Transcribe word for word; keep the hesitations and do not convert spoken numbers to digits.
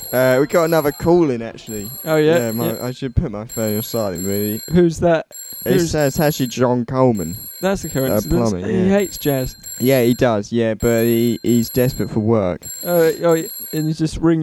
Uh, we got another call in actually. Oh yeah. Yeah, my, yeah. I should put my phone on silent. Really. Who's that? It's, Who's- uh, it's actually John Coleman. That's a coincidence. plumber, He yeah. hates jazz. Yeah, he does. Yeah, but he he's desperate for work. Oh, oh, and he's just ringing.